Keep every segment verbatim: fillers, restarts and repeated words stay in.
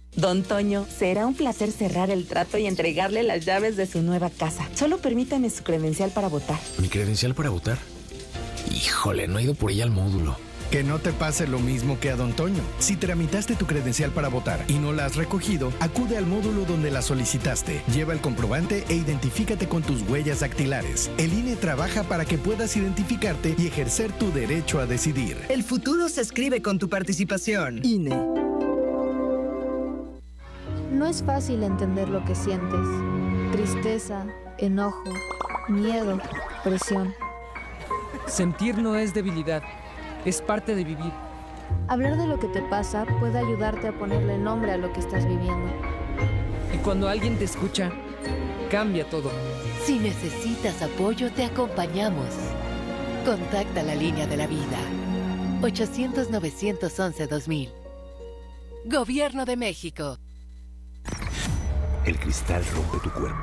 Don Toño, será un placer cerrar el trato y entregarle las llaves de su nueva casa. Solo permítame su credencial para votar. ¿Mi credencial para votar? Híjole, no he ido por ella al módulo. Que no te pase lo mismo que a Don Toño. Si tramitaste tu credencial para votar y no la has recogido, acude al módulo donde la solicitaste. Lleva el comprobante e identifícate con tus huellas dactilares. El I N E trabaja para que puedas identificarte y ejercer tu derecho a decidir. El futuro se escribe con tu participación. I N E. No es fácil entender lo que sientes. Tristeza, enojo, miedo, presión. Sentir no es debilidad. Es parte de vivir. Hablar de lo que te pasa puede ayudarte a ponerle nombre a lo que estás viviendo. Y cuando alguien te escucha, cambia todo. Si necesitas apoyo, te acompañamos. Contacta la línea de la vida. ochocientos, novecientos once, dos mil. Gobierno de México. El cristal rompe tu cuerpo.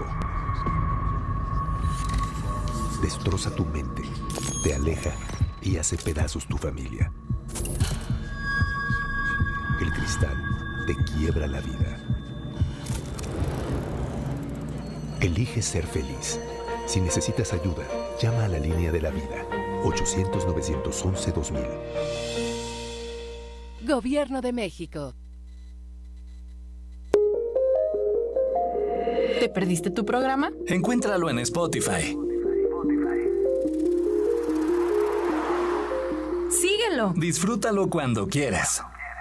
Destroza tu mente. Te aleja y hace pedazos tu familia. El cristal te quiebra la vida. Elige ser feliz. Si necesitas ayuda, llama a la línea de la vida. ochocientos, novecientos once, dos mil. Gobierno de México. ¿Te perdiste tu programa? Encuéntralo en Spotify. Síguelo. Disfrútalo cuando quieras.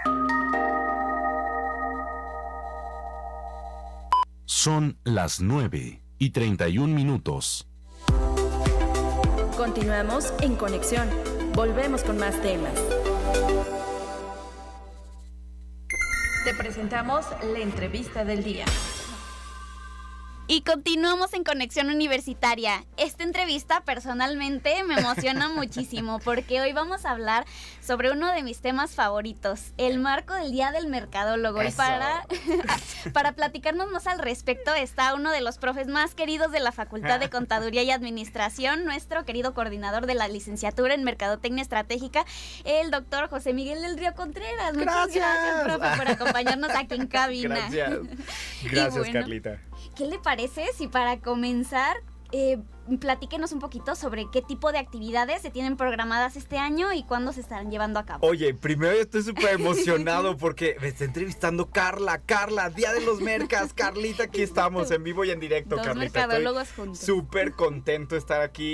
Son las nueve y treinta y un minutos. Continuamos en Conexión. Volvemos con más temas. Te presentamos la entrevista del día. Y continuamos en Conexión Universitaria. Esta entrevista personalmente me emociona muchísimo porque hoy vamos a hablar sobre uno de mis temas favoritos, el marco del Día del Mercadólogo. Eso. Y para, para platicarnos más al respecto está uno de los profes más queridos de la Facultad de Contaduría y Administración, nuestro querido coordinador de la licenciatura en Mercadotecnia Estratégica, el doctor José Miguel del Río Contreras. Muchas gracias, gracias profe, por acompañarnos aquí en cabina. Gracias, gracias bueno, Carlita. ¿Qué le parece si para comenzar eh, platíquenos un poquito sobre qué tipo de actividades se tienen programadas este año y cuándo se estarán llevando a cabo? Oye, primero yo estoy súper emocionado porque me está entrevistando Carla, Carla, Día de los Mercas, Carlita, aquí estamos en vivo y en directo, Dos Carlita. mercadólogos juntos. Súper contento de estar aquí